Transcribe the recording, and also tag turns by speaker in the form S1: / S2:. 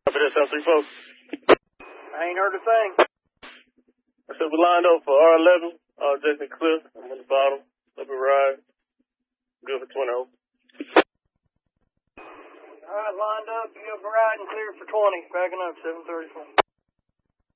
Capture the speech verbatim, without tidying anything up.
S1: For that seven three four.
S2: I ain't heard a thing.
S1: I said we lined up for R eleven, uh, Jason Cliff. I'm on the bottom. Let me ride. Good for twenty.
S2: All right, lined up. You have a ride and clear for twenty. Backing up, seven thirty-four.